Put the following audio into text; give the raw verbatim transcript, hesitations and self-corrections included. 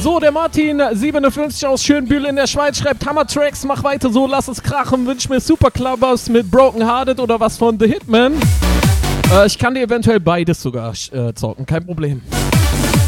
So, der Martin siebenundfünfzig aus Schönbühl in der Schweiz schreibt: Hammer-Tracks, mach weiter so, lass es krachen. Wünsch mir Super Clubbers mit Broken Hearted oder was von The Hitman. Äh, ich kann dir eventuell beides sogar äh, zocken, kein Problem.